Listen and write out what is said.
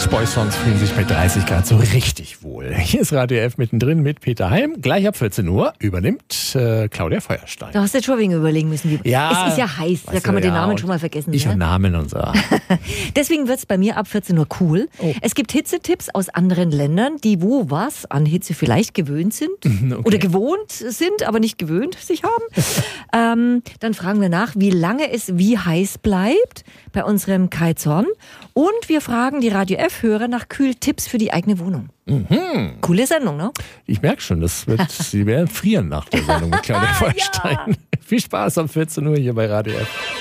Beach Boys Songs fühlen sich bei 30 Grad so richtig wohl. Hier ist Radio F mittendrin mit Peter Heim. Gleich ab 14 Uhr übernimmt Claudia Feuerstein. Du hast jetzt schon wegen überlegen müssen. Ja, es ist ja heiß, da kann man den Namen schon mal vergessen. Ich und Namen und so. Deswegen wird es bei mir ab 14 Uhr cool. Oh. Es gibt Hitzetipps aus anderen Ländern, die wo was an Hitze vielleicht gewöhnt sind oder gewohnt sind, aber nicht gewöhnt sich haben. Dann fragen wir nach, wie lange es wie heiß bleibt bei unserem Kai Zorn. Und wir fragen die Radio F-Hörer nach Kühltipps für die eigene Wohnung. Mhm. Coole Sendung, ne? Ich merke schon, Sie werden frieren nach der Sendung mit Claudia Feuerstein. Ja. Viel Spaß um 14 Uhr hier bei Radio F.